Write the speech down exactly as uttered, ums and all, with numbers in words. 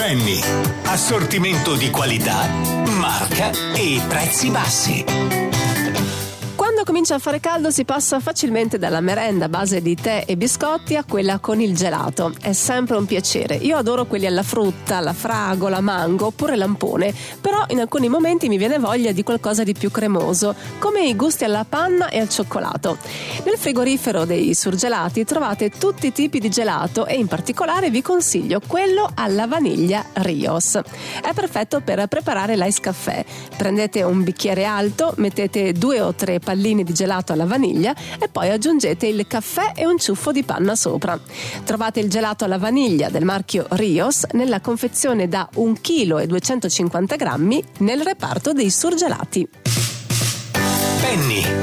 Penny, assortimento di qualità, marca e prezzi bassi. Quando comincia a fare caldo si passa facilmente dalla merenda a base di tè e biscotti a quella con il gelato. È sempre un piacere. Io adoro quelli alla frutta, alla fragola, mango oppure lampone, però in alcuni momenti mi viene voglia di qualcosa di più cremoso, come i gusti alla panna e al cioccolato. Nel frigorifero dei surgelati trovate tutti i tipi di gelato e in particolare vi consiglio quello alla vaniglia Rios. È perfetto per preparare l'ice caffè. Prendete un bicchiere alto, mettete due o tre palline di gelato alla vaniglia e poi aggiungete il caffè e un ciuffo di panna sopra. Trovate il gelato alla vaniglia del marchio Rios nella confezione da un chilo e duecentocinquanta grammi nel reparto dei surgelati. Penny,